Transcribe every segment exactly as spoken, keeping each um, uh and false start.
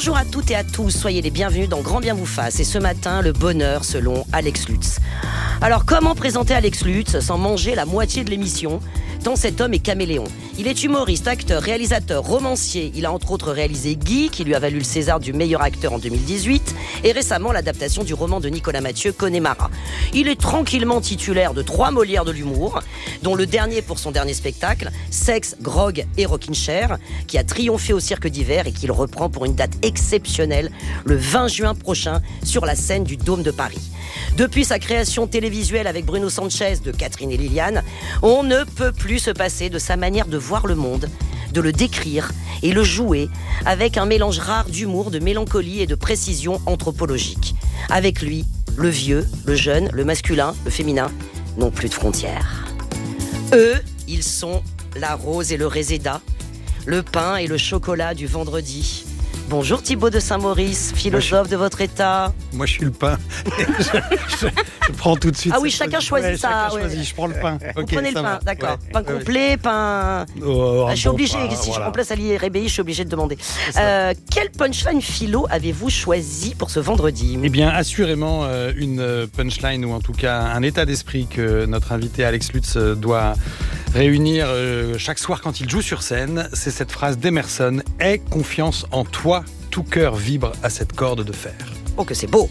Bonjour à toutes et à tous, soyez les bienvenus dans Grand Bien vous fasse. Et ce matin, le bonheur selon Alex Lutz. Alors comment présenter Alex Lutz sans manger la moitié de l'émission, tant cet homme est caméléon. Il est humoriste, acteur, réalisateur, romancier. Il a entre autres réalisé Guy, qui lui a valu le César du meilleur acteur en deux mille dix-huit, et récemment l'adaptation du roman de Nicolas Mathieu, Connemara. Il est tranquillement titulaire de trois Molières de l'humour, dont le dernier pour son dernier spectacle, Sexe, Grog et Rockin' Chair, qui a triomphé au Cirque d'hiver et qu'il reprend pour une date exceptionnelle le vingt juin prochain sur la scène du Dôme de Paris. Depuis sa création télévisuelle avec Bruno Sanchez de Catherine et Liliane, on ne peut plus se passer de sa manière de voir le monde, de le décrire et le jouer avec un mélange rare d'humour, de mélancolie et de précision anthropologique. Avec lui, le vieux, le jeune, le masculin, le féminin n'ont plus de frontières. Eux, ils sont la rose et le réséda, le pain et le chocolat du vendredi. Bonjour Thibaut de Saint-Maurice, philosophe Moi, je... de votre état. Moi je suis le pain. je, je, je prends tout de suite. Ah oui, chacun choisit ouais, ça. Chacun ouais. choisit, je prends le pain. Vous Okay, prenez le pain, va. d'accord. Ouais. Pain complet, ouais. pain... Oh, je suis bon obligée, pain, si voilà. je remplace Ali Rébéi, je suis obligée de demander. Euh, quel punchline philo avez-vous choisi pour ce vendredi ? Eh bien, assurément, euh, une punchline, ou en tout cas un état d'esprit que notre invité Alex Lutz doit réunir euh, chaque soir quand il joue sur scène. C'est cette phrase d'Emerson, « Aie confiance en toi ». Tout cœur vibre à cette corde de fer. Oh que c'est beau.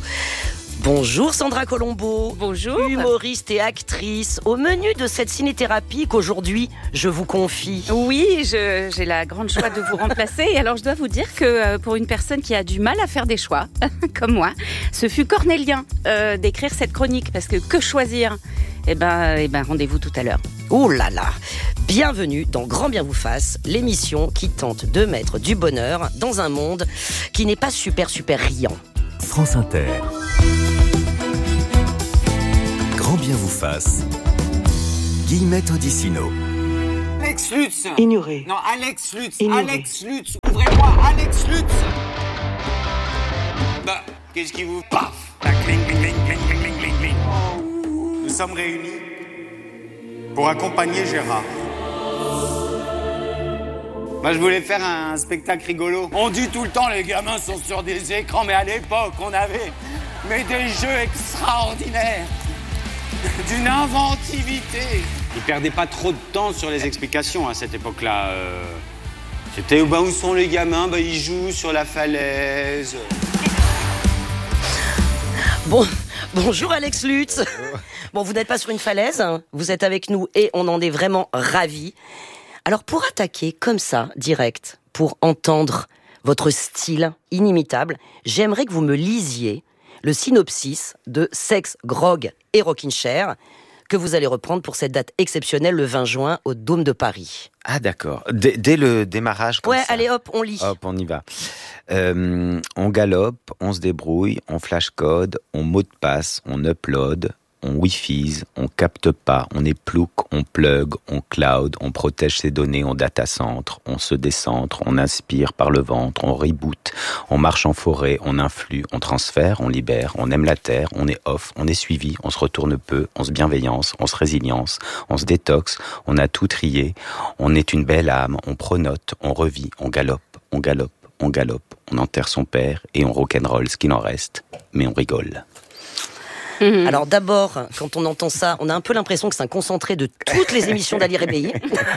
Bonjour Sandra Colombo. Bonjour. Humoriste et actrice. Au menu de cette cinéthérapie qu'aujourd'hui je vous confie. Oui, je, j'ai la grande joie de vous remplacer. Et alors je dois vous dire que euh, pour une personne qui a du mal à faire des choix, comme moi, ce fut cornélien euh, d'écrire cette chronique. Parce que que choisir ? Eh ben, eh ben rendez-vous tout à l'heure. Ouh là là. Bienvenue dans Grand Bien vous fasse, l'émission qui tente de mettre du bonheur dans un monde qui n'est pas super super riant. France Inter. Grand Bien vous fasse. Guillemette Odissino. Alex Lutz. Ignoré. Non, Alex Lutz. Ignoré. Alex Lutz. Ouvrez-moi, Alex Lutz. Bah, qu'est-ce qui vous... Paf. La cling, cling, cling, cling, cling, cling, cling. Nous sommes réunis pour accompagner Gérard. Moi, je voulais faire un spectacle rigolo. On dit tout le temps, les gamins sont sur des écrans, mais à l'époque, on avait mais des jeux extraordinaires, d'une inventivité. Ils perdaient pas trop de temps sur les explications à cette époque-là. Euh, c'était bah, où sont les gamins ? Bah, ils jouent sur la falaise. Bon, bonjour Alex Lutz. Bon, vous n'êtes pas sur une falaise, hein. Vous êtes avec nous et on en est vraiment ravis. Alors pour attaquer comme ça, direct, pour entendre votre style inimitable, j'aimerais que vous me lisiez le synopsis de Sexe, Grog et Rockin' Chair que vous allez reprendre pour cette date exceptionnelle le vingt juin au Dôme de Paris. Ah d'accord, dès, dès le démarrage comme ouais, ça. Allez hop, on lit. Hop, on y va. Euh, on galope, on se débrouille, on flashcode, on mot de passe, on upload, on wi-fi, on capte pas, on est plouc, on plug, on cloud, on protège ses données, on data centre, on se décentre, on inspire par le ventre, on reboot, on marche en forêt, on influe, on transfère, on libère, on aime la terre, on est off, on est suivi, on se retourne peu, on se bienveillance, on se résilience, on se détox, on a tout trié, on est une belle âme, on pronote, on revit, on galope, on galope, on galope, on enterre son père et on rock'n'roll ce qu'il en reste, mais on rigole. Mmh. Alors d'abord, quand on entend ça, on a un peu l'impression que c'est un concentré de toutes les émissions d'Ali Rébéi.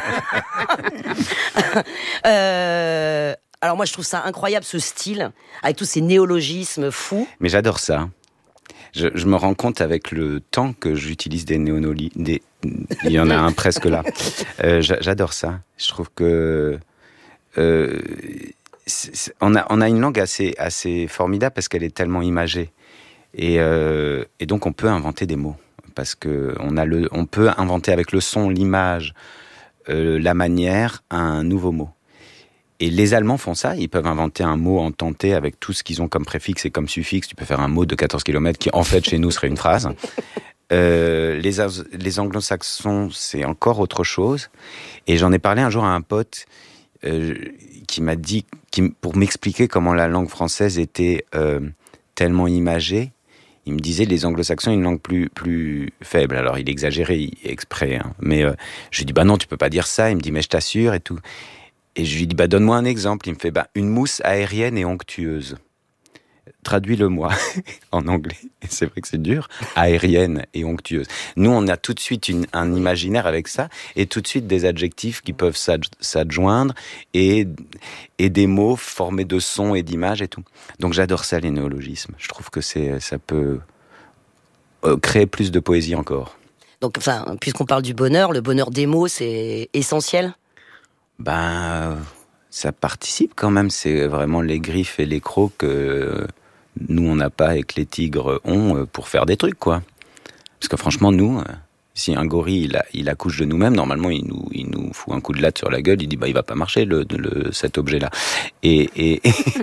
euh, alors moi je trouve ça incroyable ce style, avec tous ces néologismes fous. Mais j'adore ça. Je, je me rends compte avec le temps que j'utilise des néonolis, des, il y en a un presque là. Euh, j'adore ça. Je trouve que euh, c'est, c'est, on a on a une langue assez assez formidable parce qu'elle est tellement imagée. Et, euh, et donc on peut inventer des mots parce que on a le, on peut inventer avec le son, l'image, euh, la manière, un nouveau mot. Et les Allemands font ça, ils peuvent inventer un mot en tenté avec tout ce qu'ils ont comme préfixe et comme suffixe. Tu peux faire un mot de quatorze kilomètres qui en fait chez nous serait une phrase. Euh, les, les anglo-saxons c'est encore autre chose. Et j'en ai parlé un jour à un pote euh, qui m'a dit, qui, pour m'expliquer comment la langue française était euh, tellement imagée. Il me disait les anglo-saxons ont une langue plus plus faible. Alors il exagérait exprès, hein. Mais euh, je lui dis bah non tu peux pas dire ça. Il me dit mais je t'assure et tout. et je lui dis, bah, donne-moi un exemple. Il me fait, bah, une mousse aérienne et onctueuse. Traduis-le-moi en anglais. Et c'est vrai que c'est dur. Aérienne et onctueuse. Nous, on a tout de suite une, un imaginaire avec ça, et tout de suite des adjectifs qui peuvent s'ad, s'adjoindre, et, et des mots formés de sons et d'images et tout. Donc j'adore ça, les néologismes. Je trouve que c'est, ça peut euh, créer plus de poésie encore. Donc, enfin, puisqu'on parle du bonheur, le bonheur des mots, c'est essentiel ? Ben, ça participe quand même. C'est vraiment les griffes et les crocs que nous, on n'a pas et que les tigres ont pour faire des trucs, quoi. Parce que franchement, nous, si un gorille, il, a, il accouche de nous-mêmes, normalement, il nous, il nous fout un coup de latte sur la gueule, il dit, bah, il va pas marcher, le, le, cet objet-là. Et, et,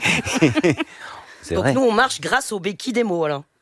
c'est Donc vrai. nous, on marche grâce aux béquilles des mots, alors.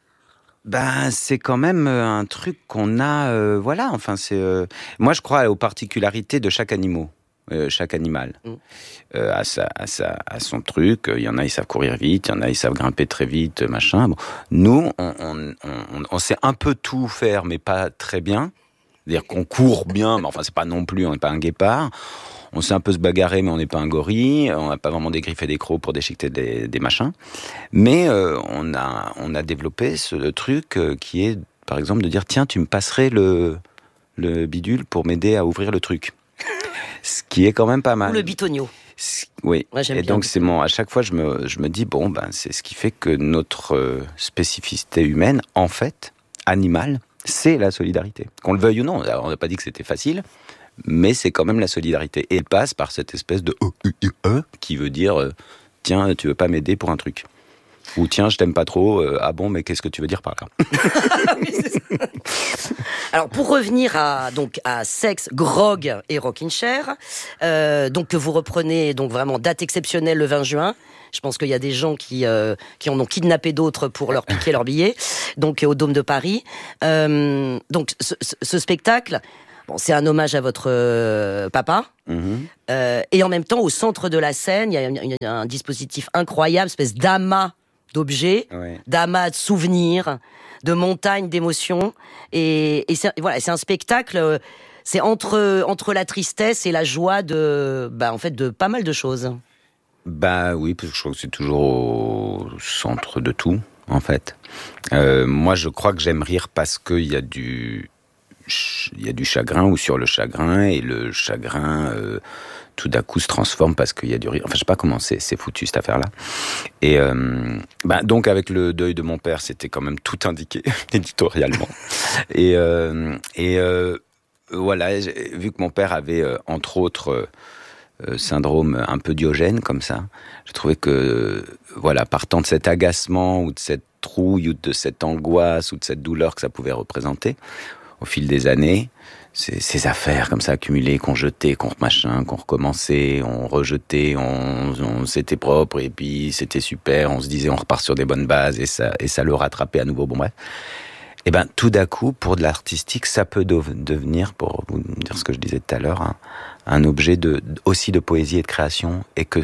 Ben, c'est quand même un truc qu'on a, euh, voilà, enfin, c'est... Euh, moi, je crois aux particularités de chaque animal. Euh, chaque animal mm. euh, a, sa, a, sa, a son truc. Il y en a, ils savent courir vite, il y en a, ils savent grimper très vite, machin. Bon. Nous, on, on, on, on sait un peu tout faire, mais pas très bien. C'est-à-dire qu'on court bien, mais enfin, c'est pas non plus, on n'est pas un guépard. On sait un peu se bagarrer, mais on n'est pas un gorille. On n'a pas vraiment des griffes et des crocs pour déchiqueter des, des machins. Mais euh, on, a, on a développé ce truc euh, qui est, par exemple, de dire, tiens, tu me passerais le, le bidule pour m'aider à ouvrir le truc. Ce qui est quand même pas mal. Ou le bitonio. Oui. Ouais, j'aime et bien. donc c'est mon, à chaque fois je me, je me dis bon ben c'est ce qui fait que notre euh, spécificité humaine, en fait, animale, c'est la solidarité. Qu'on le veuille ou non. Alors, on n'a pas dit que c'était facile, mais c'est quand même la solidarité. Et elle passe par cette espèce de e, e, e qui veut dire euh, tiens, tu veux pas m'aider pour un truc. Ou tiens, je t'aime pas trop. Euh, ah bon, mais qu'est-ce que tu veux dire par là? Oui, c'est ça. Alors pour revenir à donc à Sexe, Grog et Rockin' Chair, euh, donc que vous reprenez donc vraiment date exceptionnelle le vingt juin. Je pense qu'il y a des gens qui euh, qui en ont kidnappé d'autres pour leur piquer leur billet. Donc au Dôme de Paris. Euh, donc ce, ce spectacle. Bon, c'est un hommage à votre euh, papa. Mm-hmm. Euh, et en même temps, au centre de la scène, il y a, il y a un dispositif incroyable, espèce d'amas d'objets, ouais. d'amas de souvenirs, de montagnes d'émotions. Et, et c'est, voilà, c'est un spectacle, c'est entre, entre la tristesse et la joie de, bah, en fait, de pas mal de choses. Bah oui, parce que je crois que c'est toujours au centre de tout, en fait. Euh, moi, je crois que j'aime rire parce qu'il y a du... il y a du chagrin ou sur le chagrin, et le chagrin euh, tout d'un coup se transforme parce qu'il y a du rire. Enfin, je sais pas comment c'est, c'est foutu cette affaire-là. Et euh, ben, donc avec le deuil de mon père, c'était quand même tout indiqué éditorialement. Et, euh, et euh, voilà, vu que mon père avait euh, entre autres euh, syndrome un peu Diogène comme ça, je trouvais que euh, voilà, partant de cet agacement ou de cette trouille ou de cette angoisse ou de cette douleur que ça pouvait représenter, au fil des années, ces, ces affaires comme ça accumulées, qu'on jetait, qu'on machin, qu'on recommençait, on rejetait, on, on c'était propre et puis c'était super, on se disait on repart sur des bonnes bases et ça, et ça le rattrapait à nouveau, bon bref. Et ben tout d'un coup, pour de l'artistique, ça peut devenir, pour vous dire ce que je disais tout à l'heure, un, un objet de, aussi de poésie et de création, et que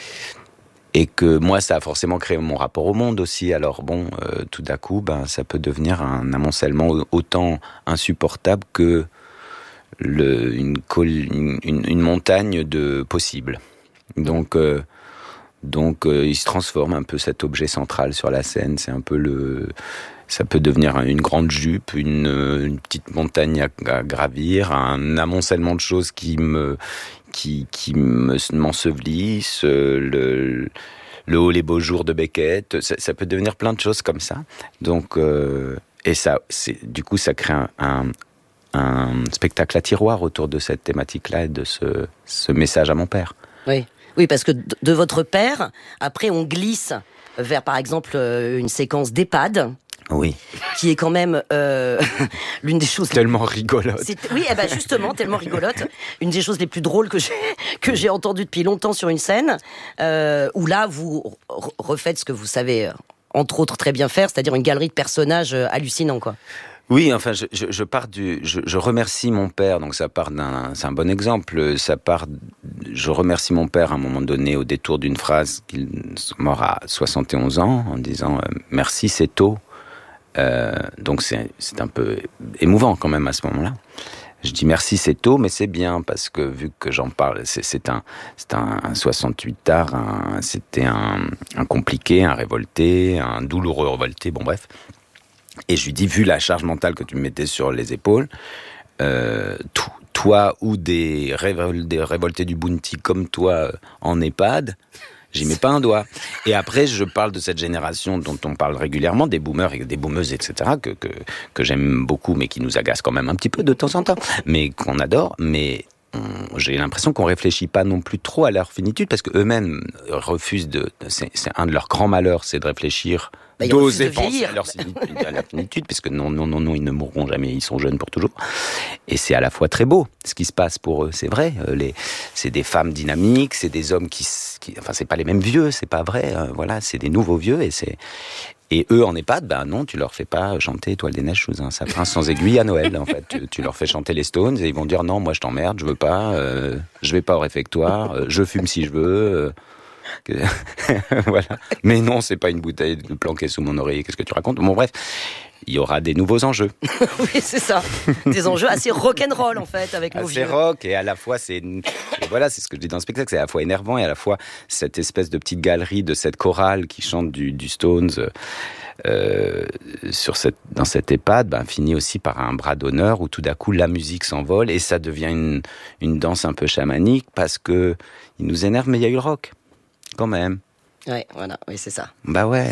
Et que moi, ça a forcément créé mon rapport au monde aussi. Alors bon, euh, tout d'un coup, ben, ça peut devenir un amoncellement autant insupportable que le, une, une, une montagne de possibles. Donc, euh, donc euh, il se transforme un peu cet objet central sur la scène. C'est un peu le... Ça peut devenir une grande jupe, une, une petite montagne à, à gravir, un amoncellement de choses qui me... qui, qui me, m'ensevelissent, le, le haut les beaux jours de Beckett, ça, ça peut devenir plein de choses comme ça. Donc, euh, et ça, c'est, du coup, ça crée un, un, un spectacle à tiroir autour de cette thématique-là et de ce, ce message à mon père. Oui, oui, parce que de votre père, après, on glisse vers, par exemple, une séquence d'EHPAD. Oui. Qui est quand même euh, l'une des choses... Tellement rigolote. C'est, oui, eh ben justement, tellement rigolote. Une des choses les plus drôles que j'ai, que j'ai entendues depuis longtemps sur une scène, euh, où là, vous refaites ce que vous savez, entre autres, très bien faire, c'est-à-dire une galerie de personnages hallucinants, quoi. Oui, enfin, je, je, je pars du, je, je remercie mon père, donc ça part d'un, c'est un bon exemple. Ça part, je remercie mon père à un moment donné au détour d'une phrase qu'il est mort à soixante et onze ans, en disant euh, merci, c'est tôt. Euh, donc c'est, c'est un peu émouvant quand même à ce moment-là. Je dis merci, c'est tôt, mais c'est bien, parce que vu que j'en parle, c'est, c'est, un, c'est un, un soixante-huit tard, un, c'était un, un compliqué, un révolté, un douloureux révolté, bon bref. Et je lui dis, vu la charge mentale que tu me mettais sur les épaules, euh, tout, toi ou des, révol- des révoltés du Bounty comme toi euh, en EHPAD, j'y mets pas un doigt. Et après, je parle de cette génération dont on parle régulièrement, des boomers et des boomeuses, et cetera, que, que, que j'aime beaucoup, mais qui nous agacent quand même un petit peu de temps en temps, mais qu'on adore. Mais on, j'ai l'impression qu'on réfléchit pas non plus trop à leur finitude, parce qu'eux-mêmes refusent de... C'est, c'est un de leurs grands malheurs, c'est de réfléchir... Bah, d'oser penser à leur finitude, à leur finitude, parce que non, non, non, non, ils ne mourront jamais, ils sont jeunes pour toujours. Et c'est à la fois très beau, ce qui se passe pour eux, c'est vrai. Les, c'est des femmes dynamiques, c'est des hommes qui, qui enfin, c'est pas les mêmes vieux, c'est pas vrai. Euh, voilà, c'est des nouveaux vieux, et c'est, et eux en EHPAD, ben non, tu leur fais pas chanter Étoile des neiges sous un sapin sans aiguille à Noël. En fait, tu, tu leur fais chanter les Stones, et ils vont dire non, moi je t'emmerde, je veux pas, euh, je vais pas au réfectoire, euh, je fume si je veux. Euh, Que... voilà. Mais non, c'est pas une bouteille planquée sous mon oreiller. Qu'est-ce que tu racontes ? Bon, bref, il y aura des nouveaux enjeux. Oui, c'est ça. Des enjeux assez rock'n'roll, en fait, avec nos assez vieux. rock, et à la fois, c'est... Et voilà, c'est ce que je dis dans le spectacle, c'est à la fois énervant, et à la fois cette espèce de petite galerie de cette chorale qui chante du, du Stones euh, sur cette, dans cette EHPAD, ben, finit aussi par un bras d'honneur où tout d'un coup, la musique s'envole, et ça devient une, une danse un peu chamanique, parce que il nous énerve, mais il y a eu le rock. Quand même. Ouais, voilà, oui, c'est ça. Bah ouais.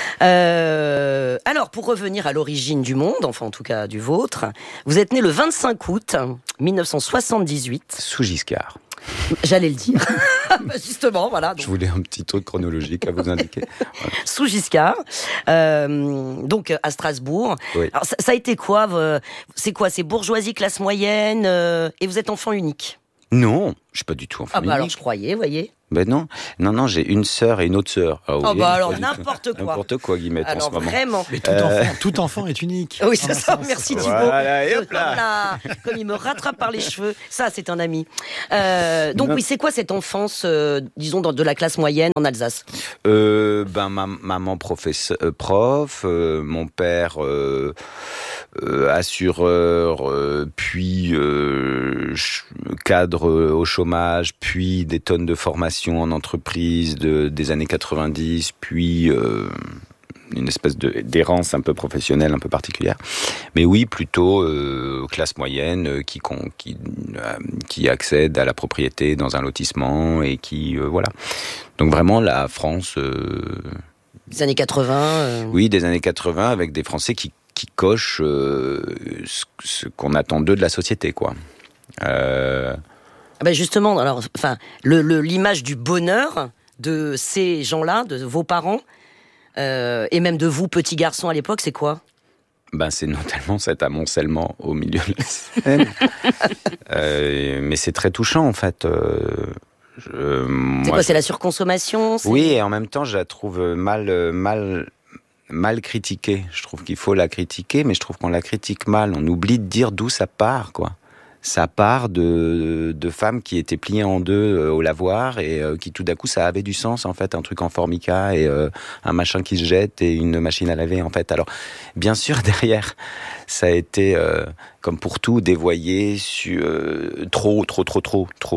Euh, alors, pour revenir à l'origine du monde, enfin en tout cas du vôtre, vous êtes né le vingt-cinq août mille neuf cent soixante-dix-huit. Sous Giscard. J'allais le dire. Justement, voilà. Donc. Je voulais un petit truc chronologique à vous indiquer. Voilà. Sous Giscard, euh, donc à Strasbourg. Oui. Alors, ça, ça a été quoi euh, C'est quoi C'est bourgeoisie, classe moyenne, euh, et vous êtes enfant unique ? Non, je suis pas du tout enfant Ah bah unique. alors je croyais, voyez. Ben non, non, non, j'ai une sœur et une autre sœur. Ah, Oh oui, bah alors pas du n'importe tout. quoi. N'importe quoi, Guillemette, Alors en ce moment. vraiment. Mais tout, Euh... enfant, tout enfant est unique. Oui, c'est ça, merci Thibaut. Voilà, et hop là. Voilà. Comme il me rattrape par les cheveux, ça c'est un ami. Euh, donc Non. oui, c'est quoi cette enfance, euh, disons, dans, de la classe moyenne en Alsace ? Euh, ben, ma, maman professeur, euh, prof, euh, mon père euh, euh, assureur, euh, puis euh, cadre au chômage, puis des tonnes de formation en entreprise de, des années quatre-vingt-dix, puis euh, une espèce de, d'errance un peu professionnelle, un peu particulière. Mais oui, plutôt euh, classe moyenne euh, qui, qui, euh, qui accède à la propriété dans un lotissement et qui... Euh, voilà. Donc vraiment la France... Euh, des années quatre-vingts euh... Oui, des années quatre-vingts, avec des Français qui, qui cochent euh, ce, ce qu'on attend d'eux de la société, quoi. Euh... Ah ben justement, alors, enfin, le, le, l'image du bonheur de ces gens-là, de vos parents, euh, et même de vous, petits garçons à l'époque, c'est quoi ? Ben, c'est notamment cet amoncellement au milieu de la scène. euh, mais c'est très touchant, en fait. Euh, je, c'est moi, quoi, je... c'est la surconsommation c'est... Oui, et en même temps, je la trouve mal, mal, mal critiquée. Je trouve qu'il faut la critiquer, mais je trouve qu'on la critique mal. On oublie de dire d'où ça part, quoi. Ça part de, de femmes qui étaient pliées en deux euh, au lavoir et euh, qui tout d'un coup ça avait du sens, en fait, un truc en formica et euh, un machin qui se jette et une machine à laver, en fait. Alors bien sûr derrière ça a été euh, comme pour tout dévoyé sur euh, trop trop trop trop trop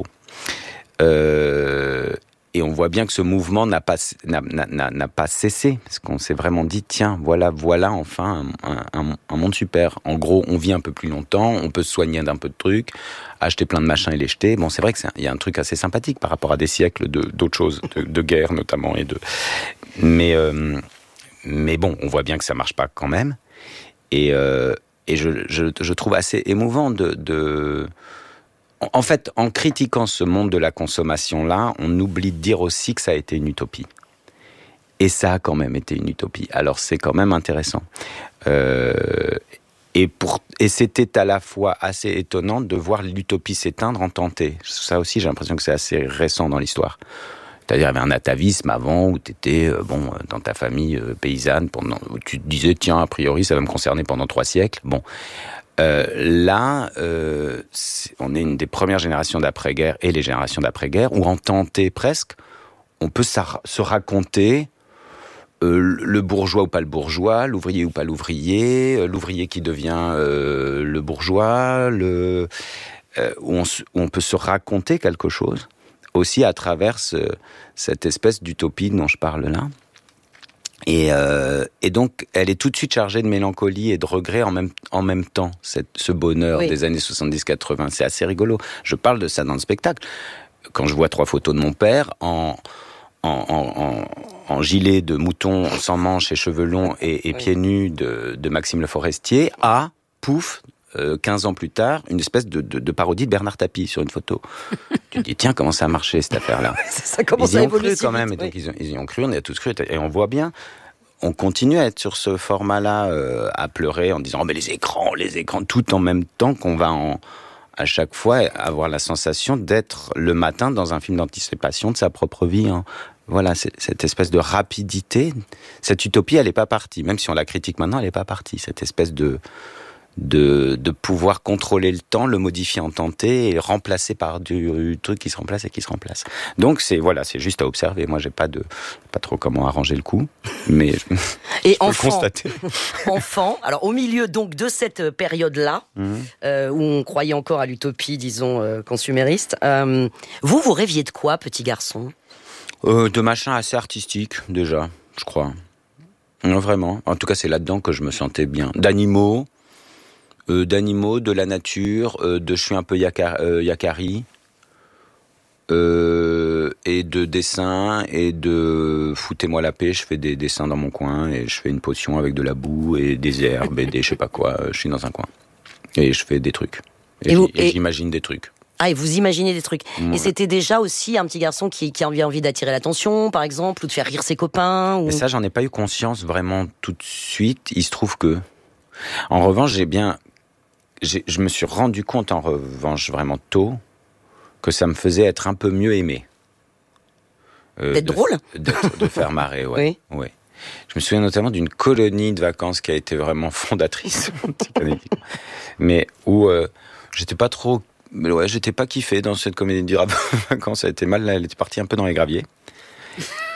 euh, et on voit bien que ce mouvement n'a pas n'a, n'a, n'a pas cessé, parce qu'on s'est vraiment dit tiens voilà voilà enfin un, un, un monde super. En gros, on vit un peu plus longtemps, on peut se soigner d'un peu de trucs, acheter plein de machins et les jeter. Bon, c'est vrai que c'est, y a un truc assez sympathique par rapport à des siècles de d'autres choses, de, de guerre notamment et de. Mais euh, mais bon, on voit bien que ça marche pas quand même. Et euh, et je, je je trouve assez émouvant de de En fait, en critiquant ce monde de la consommation-là, on oublie de dire aussi que ça a été une utopie. Et ça a quand même été une utopie. Alors c'est quand même intéressant. Euh, et, pour, et c'était à la fois assez étonnant de voir l'utopie s'éteindre en tenter. Ça aussi, j'ai l'impression que c'est assez récent dans l'histoire. C'est-à-dire, il y avait un atavisme avant où tu étais euh, bon, dans ta famille euh, paysanne, pendant, où tu te disais, tiens, a priori, ça va me concerner pendant trois siècles. Bon. Euh, là, euh, on est une des premières générations d'après-guerre et les générations d'après-guerre où en tenter presque, on peut sa- se raconter euh, le bourgeois ou pas le bourgeois, l'ouvrier ou pas l'ouvrier, euh, l'ouvrier qui devient euh, le bourgeois, le, euh, où, on, où on peut se raconter quelque chose, aussi à travers ce, cette espèce d'utopie dont je parle là. Et, euh, et donc, elle est tout de suite chargée de mélancolie et de regret en même, en même temps, cette, ce bonheur oui. des années soixante-dix quatre-vingts. C'est assez rigolo. Je parle de ça dans le spectacle. Quand je vois trois photos de mon père en, en, en, en, en gilet de mouton sans manches et cheveux longs et, et oui. pieds nus de, de Maxime Le Forestier, à, pouf, euh, quinze ans plus tard, une espèce de, de, de parodie de Bernard Tapie sur une photo. Tu te dis, tiens, comment ça a marché cette affaire-là? Ça commence ils y à ont évoluer cru quand même, et donc oui. ils, ont, ils y ont cru, on y a tous cru, et on voit bien. On continue à être sur ce format-là, euh, à pleurer en disant oh, mais les écrans, les écrans, tout en même temps qu'on va en, à chaque fois avoir la sensation d'être le matin dans un film d'anticipation de sa propre vie. Hein. Voilà, c'est, cette espèce de rapidité, cette utopie, elle n'est pas partie. Même si on la critique maintenant, elle n'est pas partie. Cette espèce de, de, de pouvoir contrôler le temps, le modifier en tenté et le remplacer par du, du truc qui se remplace et qui se remplace. Donc c'est voilà, c'est juste à observer. Moi, j'ai pas de pas trop comment arranger le coup, mais je, et je peux enfant, le constater. Enfant, alors au milieu donc de cette période-là mmh. euh, où on croyait encore à l'utopie, disons euh, consumériste, euh, vous vous rêviez de quoi, petit garçon? euh, De machins assez artistiques déjà, je crois. Non, vraiment. En tout cas, c'est là-dedans que je me sentais bien. D'animaux. Euh, d'animaux, de la nature, euh, de je suis un peu yaka, euh, yakari, euh, et de dessins, et de foutez-moi la paix, je fais des dessins dans mon coin, et je fais une potion avec de la boue, et des herbes, et des je sais pas quoi, je suis dans un coin. Et je fais des trucs. Et, et, vous, et... et j'imagine des trucs. Ah, et vous imaginez des trucs. Ouais. Et c'était déjà aussi un petit garçon qui, qui avait envie d'attirer l'attention, par exemple, ou de faire rire ses copains ou... Et ça, j'en ai pas eu conscience vraiment tout de suite. Il se trouve que... En revanche, j'ai bien... J'ai, je me suis rendu compte, en revanche, vraiment tôt, que ça me faisait être un peu mieux aimé. Euh, D'être de, drôle de, de faire marrer, ouais. Oui. ouais. Je me souviens notamment d'une colonie de vacances qui a été vraiment fondatrice, mais où euh, j'étais pas trop... Mais ouais, j'étais pas kiffé dans cette comédie de vacances, ça a été mal, elle était partie un peu dans les graviers.